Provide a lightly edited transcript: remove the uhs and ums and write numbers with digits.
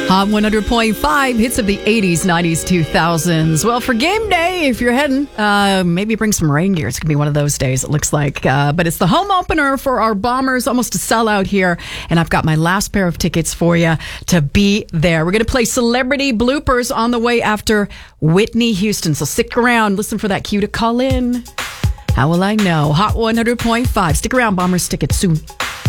Hot 100.5, hits of the 80s, 90s, 2000s. Well, for game day, if you're heading, maybe bring some rain gear. It's going to be one of those days, it looks like. But it's the home opener for our Bombers, almost a sellout here. And I've got my last pair of tickets for you to be there. We're going to play Celebrity Bloopers on the way after Whitney Houston. So stick around. Listen for that cue to call in. How will I know? Hot 100.5. Stick around, Bombers tickets soon.